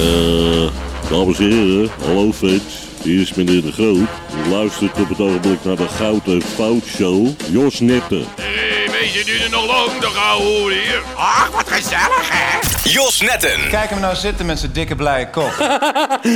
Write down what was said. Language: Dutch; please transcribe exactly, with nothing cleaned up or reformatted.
Uh, dames en heren, hallo fans. Hier is meneer De Groot. U luistert op het ogenblik naar de Goud en Fout Show. Jos Netten. Hé, hey, weet je, duurt het nog lang, de gauw hoor hier. Ach, wat gezellig, hè? Jos Netten. Kijk hem nou zitten met zijn dikke blije kop.